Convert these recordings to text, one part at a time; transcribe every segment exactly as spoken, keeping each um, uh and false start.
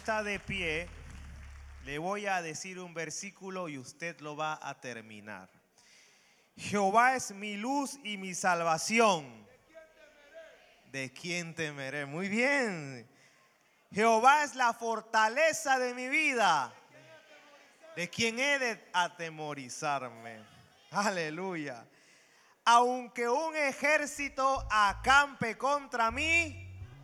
está de pie, le voy a decir un versículo y usted lo va a terminar. Jehová es mi luz y mi salvación. ¿De quién temeré? Muy bien. Jehová es la fortaleza de mi vida. ¿De quién he de atemorizarme? Aleluya. Aunque un ejército acampe contra mí,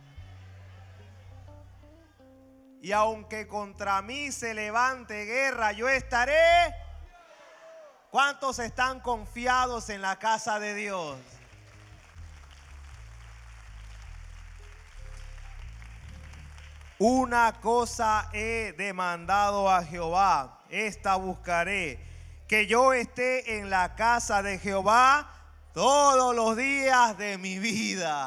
y aunque contra mí se levante guerra, yo estaré. ¿Cuántos están confiados en la casa de Dios? Una cosa he demandado a Jehová, esta buscaré, que yo esté en la casa de Jehová todos los días de mi vida.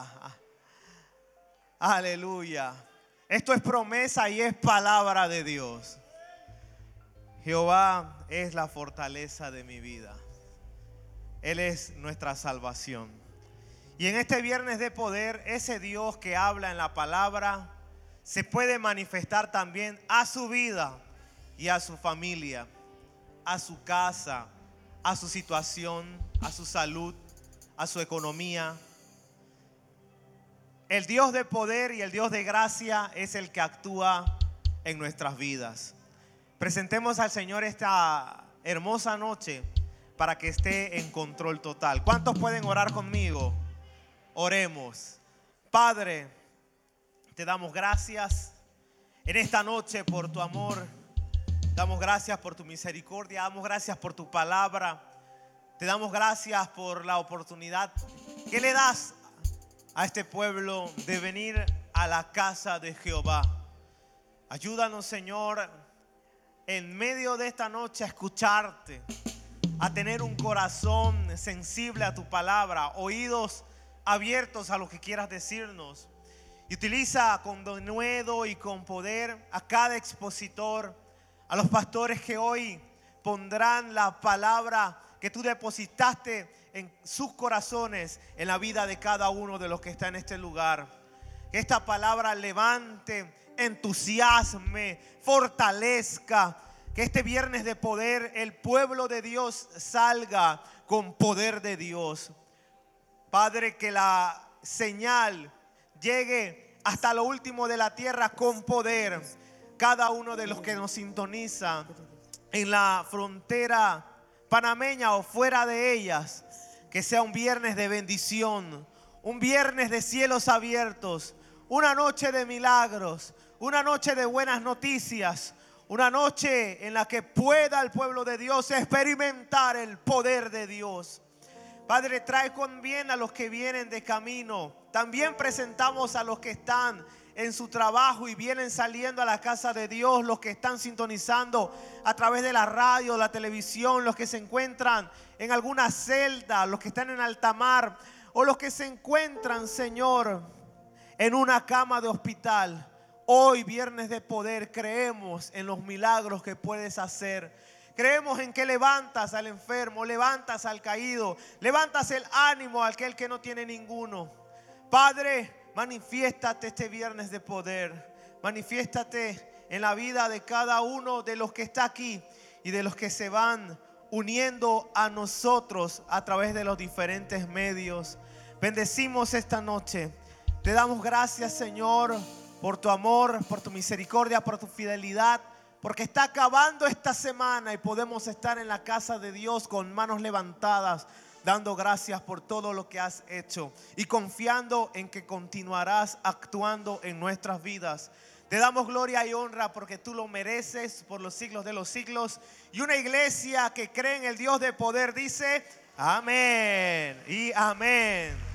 Aleluya. Esto es promesa y es palabra de Dios. Jehová es la fortaleza de mi vida. Él es nuestra salvación. Y en este viernes de poder, ese Dios que habla en la palabra se puede manifestar también a su vida y a su familia, a su casa, a su situación, a su salud, a su economía. El Dios de poder y el Dios de gracia es el que actúa en nuestras vidas. Presentemos al Señor esta hermosa noche para que esté en control total. ¿Cuántos pueden orar conmigo? Oremos. Padre, te damos gracias en esta noche por tu amor. Damos gracias por tu misericordia. Damos gracias por tu palabra. Te damos gracias por la oportunidad que le das a este pueblo de venir a la casa de Jehová. Ayúdanos, Señor, en medio de esta noche a escucharte, a tener un corazón sensible a tu palabra, oídos abiertos a lo que quieras decirnos. Y utiliza con denuedo y con poder a cada expositor, a los pastores que hoy pondrán la palabra que tú depositaste en sus corazones, en la vida de cada uno de los que está en este lugar. Que esta palabra levante, entusiasme, fortalezca. Que este viernes de poder el pueblo de Dios salga con poder de Dios. Padre, que la señal llegue hasta lo último de la tierra con poder. Cada uno de los que nos sintoniza en la frontera panameña o fuera de ellas, que sea un viernes de bendición, un viernes de cielos abiertos, una noche de milagros, una noche de buenas noticias, una noche en la que pueda el pueblo de Dios experimentar el poder de Dios. Padre, trae con bien a los que vienen de camino. También presentamos a los que están en su trabajo y vienen saliendo a la casa de Dios, los que están sintonizando a través de la radio, la televisión, los que se encuentran en alguna celda, los que están en alta mar o los que se encuentran, Señor, en una cama de hospital. Hoy, viernes de poder, creemos en los milagros que puedes hacer. Creemos en que levantas al enfermo, levantas al caído, levantas el ánimo a aquel que no tiene ninguno. Padre, manifiéstate este viernes de poder. Manifiéstate en la vida de cada uno de los que está aquí y de los que se van uniendo a nosotros a través de los diferentes medios. Bendecimos esta noche. Te damos gracias, Señor, por tu amor, por tu misericordia, por tu fidelidad, porque está acabando esta semana y podemos estar en la casa de Dios con manos levantadas, dando gracias por todo lo que has hecho y confiando en que continuarás actuando en nuestras vidas. Te damos gloria y honra porque tú lo mereces por los siglos de los siglos. Y una iglesia que cree en el Dios de poder dice amén y amén.